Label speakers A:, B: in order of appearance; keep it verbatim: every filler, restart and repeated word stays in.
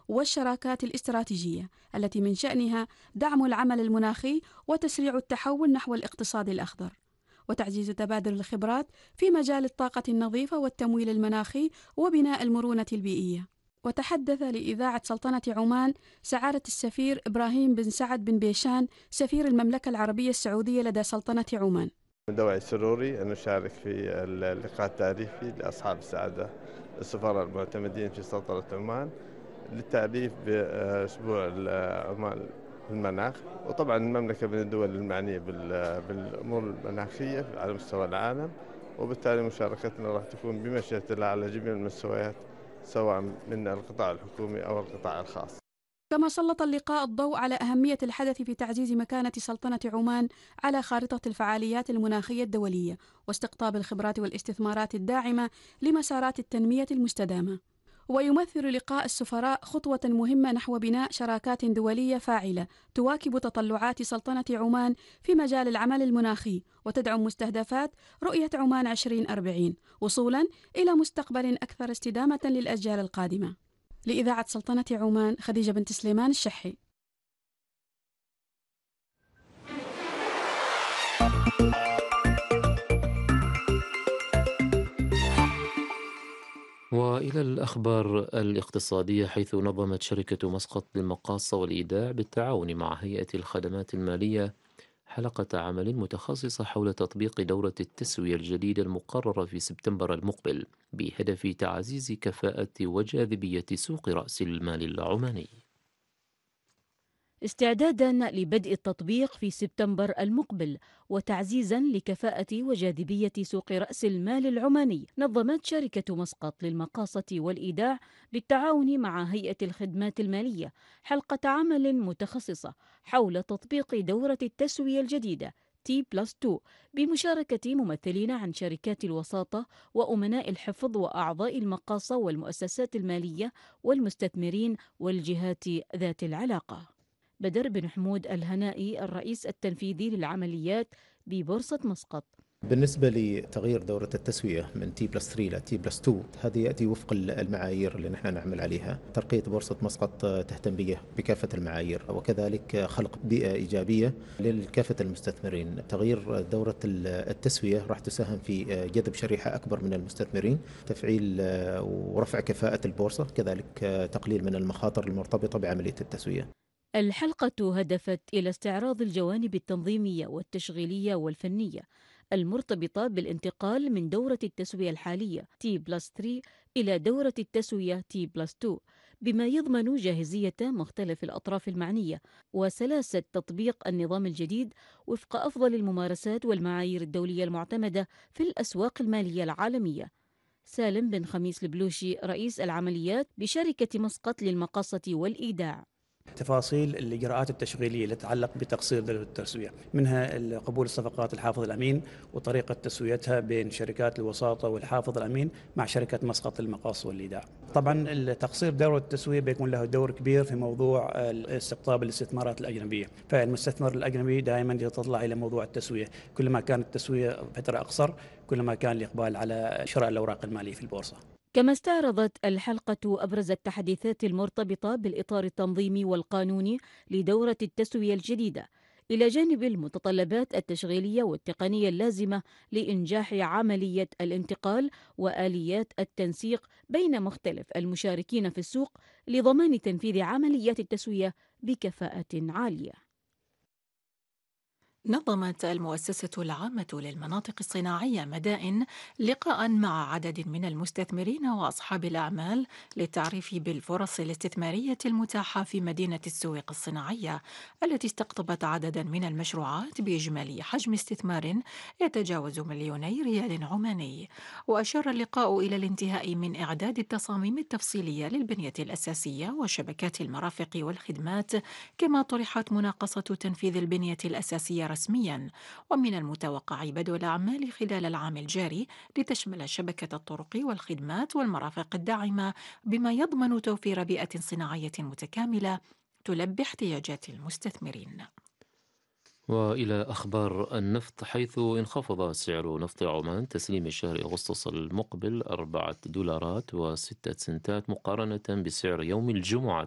A: والشراكات الاستراتيجية التي من شأنها دعم العمل المناخي وتسريع التحول نحو الاقتصاد الأخضر، وتعزيز تبادل الخبرات في مجال الطاقة النظيفة والتمويل المناخي وبناء المرونة البيئية. وتحدث لإذاعة سلطنة عمان سعادة السفير إبراهيم بن سعد بن بيشان سفير المملكة العربية السعودية لدى سلطنة عمان.
B: من دوعي سروري أن أشارك في اللقاء التعريفي لأصحاب السعادة السفراء المعتمدين في سلطنة عمان للتعريف بأسبوع عمان المناخ. وطبعا المملكة من الدول المعنية بالأمور المناخية على مستوى العالم، وبالتالي مشاركتنا راح تكون بمشيئة الله على جميع المستويات سواء من القطاع الحكومي أو القطاع الخاص.
A: كما سلط اللقاء الضوء على أهمية الحدث في تعزيز مكانة سلطنة عمان على خارطة الفعاليات المناخية الدولية واستقطاب الخبرات والاستثمارات الداعمة لمسارات التنمية المستدامة. ويمثل لقاء السفراء خطوة مهمة نحو بناء شراكات دولية فاعلة تواكب تطلعات سلطنة عمان في مجال العمل المناخي وتدعم مستهدفات رؤية عمان عشرين أربعين وصولا إلى مستقبل أكثر استدامة للأجيال القادمة. لإذاعة سلطنة عمان، خديجة بنت سليمان الشحي.
C: وإلى الأخبار الاقتصادية، حيث نظمت شركة مسقط للمقاصة والإيداع بالتعاون مع هيئة الخدمات المالية حلقة عمل متخصصة حول تطبيق دورة التسوية الجديدة المقررة في سبتمبر المقبل بهدف تعزيز كفاءة وجاذبية سوق رأس المال العماني.
D: استعدادا لبدء التطبيق في سبتمبر المقبل وتعزيزا لكفاءة وجاذبية سوق رأس المال العماني، نظمت شركة مسقط للمقاصة والإيداع بالتعاون مع هيئة الخدمات المالية حلقة عمل متخصصة حول تطبيق دورة التسوية الجديدة تي بلس تو بمشاركة ممثلين عن شركات الوساطة وأمناء الحفظ وأعضاء المقاصة والمؤسسات المالية والمستثمرين والجهات ذات العلاقة. بدر بن حمود الهنائي الرئيس التنفيذي للعمليات ببورصة مسقط:
E: بالنسبة لتغيير دورة التسوية من تي بلس ثلاثة ل تي بلس اثنين، هذه يأتي وفق المعايير اللي نحن نعمل عليها. ترقية بورصة مسقط تهتم به بكافة المعايير، وكذلك خلق بيئة إيجابية لكافة المستثمرين. تغيير دورة التسوية راح تساهم في جذب شريحة أكبر من المستثمرين، تفعيل ورفع كفاءة البورصة، كذلك تقليل من المخاطر المرتبطة بعملية التسوية.
D: الحلقة هدفت إلى استعراض الجوانب التنظيمية والتشغيلية والفنية المرتبطة بالانتقال من دورة التسوية الحالية تي بلس ثلاثة إلى دورة التسوية تي بلس اثنين، بما يضمن جاهزية مختلف الأطراف المعنية وسلاسة تطبيق النظام الجديد وفق أفضل الممارسات والمعايير الدولية المعتمدة في الأسواق المالية العالمية. سالم بن خميس البلوشي رئيس العمليات بشركة مسقط للمقاصة والإيداع:
F: تفاصيل الإجراءات التشغيلية اللي تتعلق بتقصير دورة التسوية، منها قبول الصفقات الحافظ الأمين وطريقة تسويتها بين شركات الوساطة والحافظ الأمين مع شركة مسقط للمقاصة والإيداع. طبعا تقصير دورة التسوية بيكون له دور كبير في موضوع استقطاب الاستثمارات الأجنبية، فالمستثمر الأجنبي دائما يتطلع إلى موضوع التسوية، كلما كانت التسوية فترة أقصر كلما كان الإقبال على شراء الأوراق المالية في البورصة.
D: كما استعرضت الحلقة أبرز التحديثات المرتبطة بالإطار التنظيمي والقانوني لدورة التسوية الجديدة، إلى جانب المتطلبات التشغيلية والتقنية اللازمة لإنجاح عملية الانتقال وآليات التنسيق بين مختلف المشاركين في السوق لضمان تنفيذ عمليات التسوية بكفاءة عالية.
G: نظمت المؤسسة العامة للمناطق الصناعية مدائن لقاء مع عدد من المستثمرين وأصحاب الأعمال للتعريف بالفرص الاستثمارية المتاحة في مدينة السويق الصناعية التي استقطبت عددا من المشروعات بإجمالي حجم استثمار يتجاوز مليوني ريال عماني. وأشار اللقاء إلى الانتهاء من إعداد التصاميم التفصيلية للبنية الأساسية وشبكات المرافق والخدمات، كما طرحت مناقصة تنفيذ البنية الأساسية رسميا، ومن المتوقع بدء الأعمال خلال العام الجاري لتشمل شبكة الطرق والخدمات والمرافق الداعمة، بما يضمن توفير بيئة صناعية متكاملة تلبي احتياجات المستثمرين.
C: وإلى أخبار النفط، حيث انخفض سعر نفط عمان تسليم شهر أغسطس المقبل أربعة دولارات وستة سنتات مقارنة بسعر يوم الجمعة